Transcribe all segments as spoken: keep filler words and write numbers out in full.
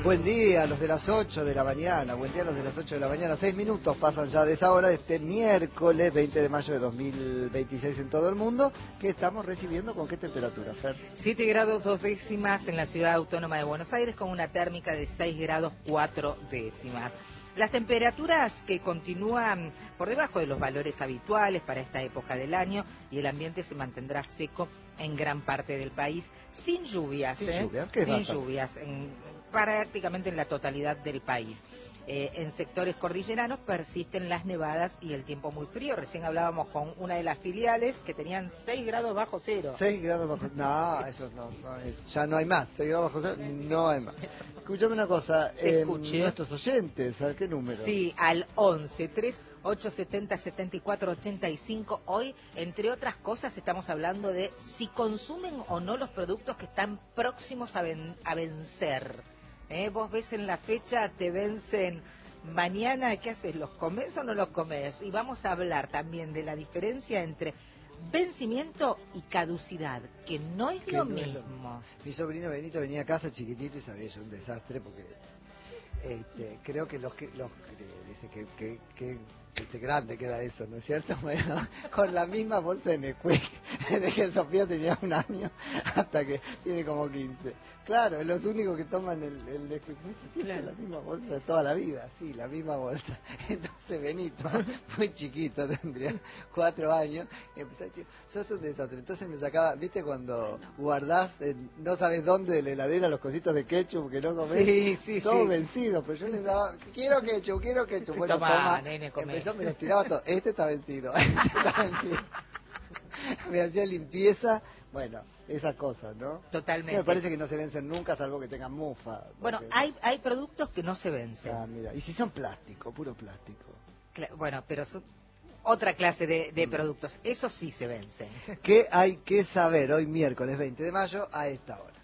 Buen día, los de las ocho de la mañana, buen día los de las ocho de la mañana, seis minutos pasan ya de esa hora de este miércoles veinte de mayo de dos mil veintiséis en todo el mundo, que estamos recibiendo con qué temperatura, Fer. siete grados dos décimas en la ciudad autónoma de Buenos Aires con una térmica de seis grados cuatro décimas. Las temperaturas que continúan por debajo de los valores habituales para esta época del año y el ambiente se mantendrá seco en gran parte del país, sin lluvias, sin, ¿eh? lluvia, ¿qué sin pasa? lluvias, en, prácticamente en la totalidad del país. Eh, en sectores cordilleranos persisten las nevadas y el tiempo muy frío. Recién hablábamos con una de las filiales que tenían seis grados bajo cero. seis grados bajo cero. No, eso no, no es, ya no hay más. seis grados bajo cero, no hay más. Escúchame una cosa, eh, nuestros oyentes, ¿a qué número? Sí, al once, tres, ocho, setenta, setenta y cuatro, ochenta y cinco. Hoy, entre otras cosas, estamos hablando de si consumen o no los productos que están próximos a, ven, a vencer. ¿Eh? Vos ves en la fecha, te vencen mañana, ¿qué haces? ¿Los comes o no los comes? Y vamos a hablar también de la diferencia entre vencimiento y caducidad, que no es lo no mismo. Es lo... Mi sobrino Benito venía a casa chiquitito y sabía yo un desastre porque este, creo que los que los dice que, que, que este, grande queda eso, ¿no es cierto? Bueno, con la misma bolsa de Nesquik desde que Sofía tenía un año hasta que tiene como quince. Claro, es los únicos que toman el, el Nesquik. Claro. La misma bolsa de toda la vida, sí, la misma bolsa. Entonces Benito, muy chiquito, tendría cuatro años, y empezó a decir, sos un desastre. Entonces me sacaba, ¿viste cuando guardás, en, no sabes dónde de la heladera los cositos de ketchup que no comés? Sí, sí, todo sí. vencido, pero yo les daba, quiero ketchup, quiero ketchup. Bueno, toma, toma, nene, comé. Empezó, me los tiraba todo, este está vencido, este está vencido. Me hacía limpieza, bueno, esas cosas, ¿no? Totalmente. Me parece que no se vencen nunca, salvo que tengan mufa. Porque... Bueno, hay hay productos que no se vencen. Ah, mira, y si son plástico, puro plástico. Cla- bueno, pero son otra clase de, de productos, esos sí se vencen. ¿Qué hay que saber hoy miércoles veinte de mayo a esta hora?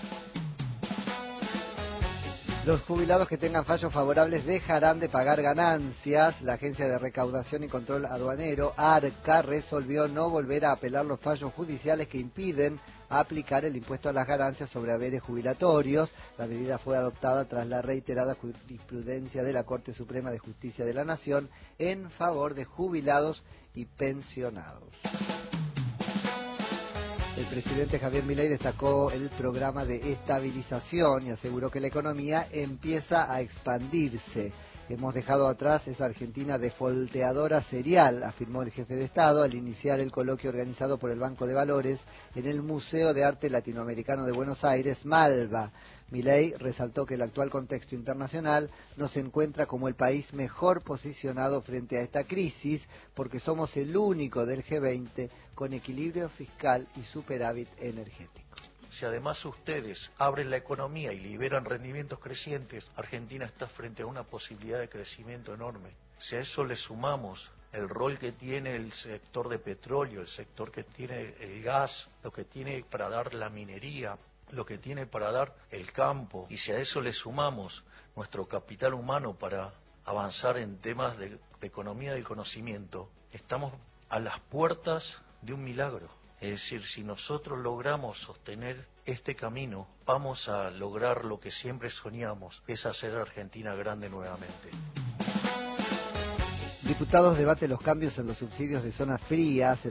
Los jubilados que tengan fallos favorables dejarán de pagar ganancias. La Agencia de Recaudación y Control Aduanero, ARCA, resolvió no volver a apelar los fallos judiciales que impiden aplicar el impuesto a las ganancias sobre haberes jubilatorios. La medida fue adoptada tras la reiterada jurisprudencia de la Corte Suprema de Justicia de la Nación en favor de jubilados y pensionados. El presidente Javier Milei destacó el programa de estabilización y aseguró que la economía empieza a expandirse. Hemos dejado atrás esa Argentina defolteadora serial, afirmó el jefe de Estado al iniciar el coloquio organizado por el Banco de Valores en el Museo de Arte Latinoamericano de Buenos Aires, Malva. Milei resaltó que el actual contexto internacional nos encuentra como el país mejor posicionado frente a esta crisis porque somos el único del G veinte con equilibrio fiscal y superávit energético. Si además ustedes abren la economía y liberan rendimientos crecientes, Argentina está frente a una posibilidad de crecimiento enorme. Si a eso le sumamos el rol que tiene el sector de petróleo, el sector que tiene el gas, lo que tiene para dar la minería, lo que tiene para dar el campo, y si a eso le sumamos nuestro capital humano para avanzar en temas de, de economía del conocimiento, estamos a las puertas de un milagro. Es decir, si nosotros logramos sostener este camino, vamos a lograr lo que siempre soñamos, es hacer a Argentina grande nuevamente. Diputados debaten los cambios en los subsidios de zonas frías.